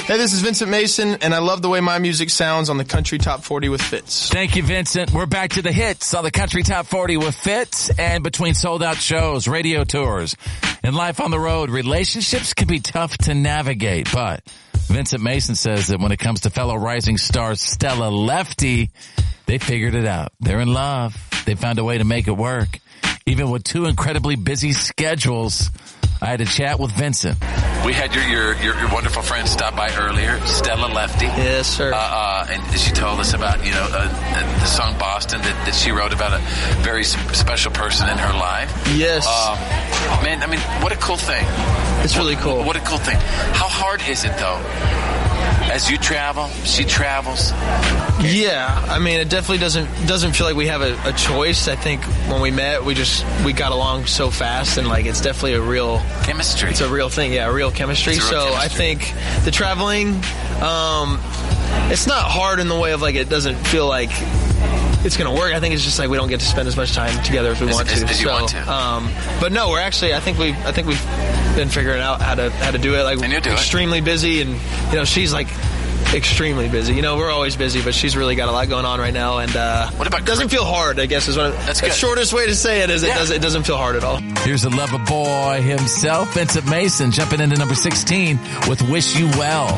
Hey, this is Vincent Mason, and I love the way my music sounds on the Country Top 40 with Fitz. Thank you, Vincent. We're back to the hits on the Country Top 40 with Fitz, and between sold-out shows, radio tours, and life on the road, relationships can be tough to navigate, but Vincent Mason says that when it comes to fellow rising star Stella Lefty, they figured it out. They're in love. They found a way to make it work. Even with two incredibly busy schedules, I had a chat with Vincent. We had your wonderful friend stop by earlier, Stella Lefty. Yes, sir. And she told us about, the song Boston that she wrote about a very special person in her life. Yes. Man, I mean, what a cool thing. It's really cool. What a cool thing. How hard is it, though? As you travel, she travels. Yeah, I mean, it definitely doesn't feel like we have a choice. I think when we met, we got along so fast, and like it's definitely a real chemistry. It's a real thing, yeah, real chemistry. I think the traveling, it's not hard in the way of like it doesn't feel like it's going to work. I think it's just like we don't get to spend as much time together as we want to. As you want to. But no, we're actually. I think we've been figuring out how to do it. Like, and you do extremely busy, and she's like extremely busy. We're always busy, but she's really got a lot going on right now. And what about? It doesn't feel hard. I guess is what. That's good. The shortest way to say it is it doesn't feel hard at all. Here's the lover boy himself, Vincent Mason, jumping into number 16 with "Wish You Well."